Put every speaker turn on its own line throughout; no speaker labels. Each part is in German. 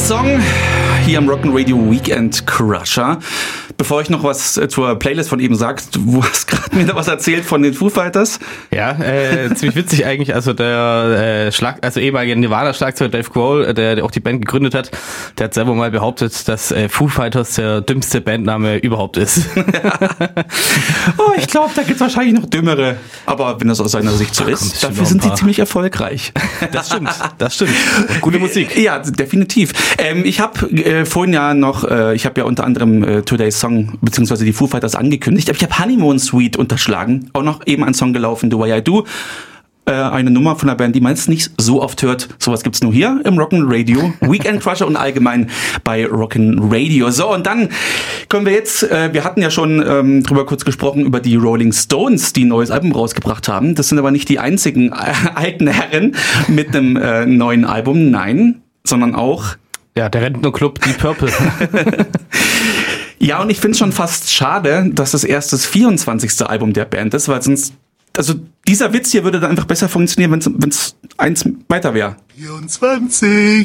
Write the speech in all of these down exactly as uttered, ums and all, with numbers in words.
Song hier am Rock'n'Radio Weekend Crusher. Bevor ich noch was zur Playlist von eben sage, du hast gerade mir da was erzählt von den Foo Fighters.
Ja, äh, ziemlich witzig eigentlich. Also der äh, Schlag, also ehemalige Nirvana-Schlagzeuger Dave Grohl, der, der auch die Band gegründet hat, der hat selber mal behauptet, dass äh, Foo Fighters der dümmste Bandname überhaupt ist.
Oh, ich glaube, da gibt's wahrscheinlich noch dümmere. Aber wenn das aus seiner Sicht so ist, dafür sind sie ziemlich erfolgreich.
Das stimmt, das stimmt. Und gute Musik.
Ja, definitiv. Ähm, ich habe äh, vorhin ja noch, äh, ich habe ja unter anderem äh, Today's Song beziehungsweise die Foo Fighters angekündigt, aber ich habe Honeymoon Suite unterschlagen. Auch noch eben ein Song gelaufen, The Way I Do. Äh, eine Nummer von einer Band, die man jetzt nicht so oft hört. Sowas gibt's nur hier im Rock'n'Radio Weekend Crusher und allgemein bei Rock'n'Radio. So, und dann können wir jetzt, äh, wir hatten ja schon ähm, drüber kurz gesprochen, über die Rolling Stones, die ein neues Album rausgebracht haben. Das sind aber nicht die einzigen äh, alten Herren mit einem äh, neuen Album, nein, sondern auch
ja, der Rentnerclub Deep Purple.
Ja, und ich finde es schon fast schade, dass das erst das vierundzwanzigste Album der Band ist, weil sonst, also dieser Witz hier würde dann einfach besser funktionieren, wenn es eins weiter wäre.
vierundzwanzig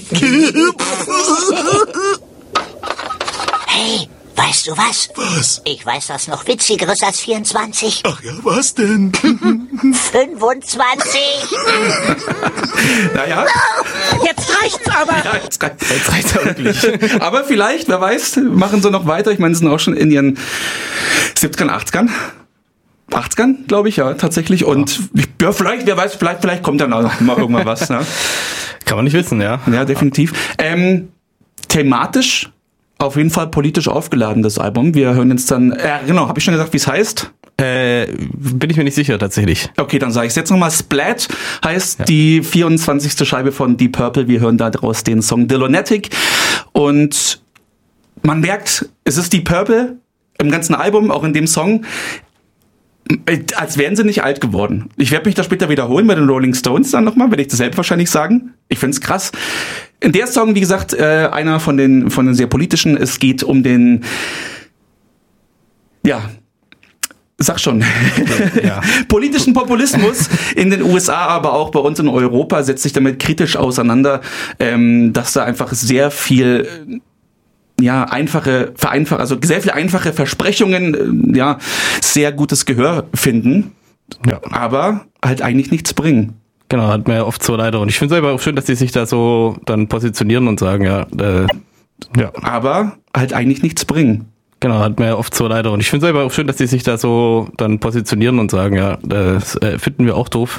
Hey, weißt du was?
Was?
Ich weiß was noch Witzigeres als vierundzwanzig.
Ach ja, was denn?
fünfundzwanzig.
Naja.
Jetzt reicht's aber.
Ja, jetzt, reicht, jetzt reicht's ja wirklich. Aber vielleicht, wer weiß, machen sie noch weiter. Ich meine, sie sind auch schon in ihren siebzigern, achtzigern. achtzigern, glaube ich, ja, tatsächlich. Und ja, vielleicht, wer weiß, vielleicht, vielleicht kommt dann auch mal irgendwann was. Ne?
Kann man nicht wissen, ja.
Ja, definitiv. Ähm, thematisch auf jeden Fall politisch aufgeladen, das Album. Wir hören jetzt dann, äh, genau, habe ich schon gesagt, wie es heißt?
Äh, bin ich mir nicht sicher, tatsächlich.
Okay, dann sage ich es jetzt nochmal. Splat heißt
ja.
die vierundzwanzigste Scheibe von Deep Purple. Wir hören da draus den Song Dilonetic. Und man merkt, es ist Deep Purple im ganzen Album, auch in dem Song, als wären sie nicht alt geworden. Ich werde mich da später wiederholen bei den Rolling Stones dann nochmal, werde ich das selbst wahrscheinlich sagen. Ich find's krass. In der Song, wie gesagt, äh, einer von den von den sehr politischen. Es geht um den, ja, sag schon, ja. politischen Populismus in den U S A, aber auch bei uns in Europa, setzt sich damit kritisch auseinander, ähm, dass da einfach sehr viel ja, einfache, vereinfache, also sehr viel einfache Versprechungen, äh, ja, sehr gutes Gehör finden,
ja.
aber halt eigentlich nichts bringen.
Genau, hat man ja oft so leider. Und ich finde es aber auch schön, dass die sich da so dann positionieren und sagen, ja, äh, ja.
Aber halt eigentlich nichts bringen.
Genau, hat man ja oft so leider. Und ich finde es aber auch schön, dass die sich da so dann positionieren und sagen, ja, das äh, finden wir auch doof.